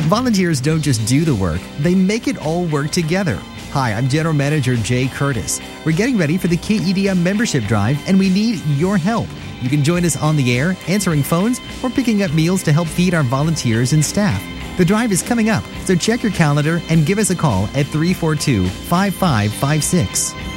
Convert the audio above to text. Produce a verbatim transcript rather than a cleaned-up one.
Volunteers don't just do the work, they make it all work together. Hi, I'm General Manager Jay Curtis. We're getting ready for the K E D M membership drive, and we need your help. You can join us on the air, answering phones, or picking up meals to help feed our volunteers and staff. The drive is coming up, so check your calendar and give us a call at three four two, five five five six.